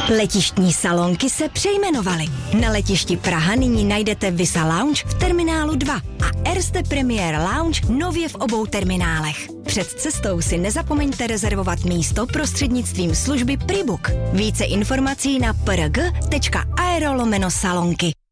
Letištní salonky se přejmenovaly. Na letišti Praha nyní najdete Visa Lounge v terminálu 2 a Erste Premier Lounge nově v obou terminálech. Před cestou si nezapomeňte rezervovat místo prostřednictvím služby Pribook. Více informací na prg.aero/salonky.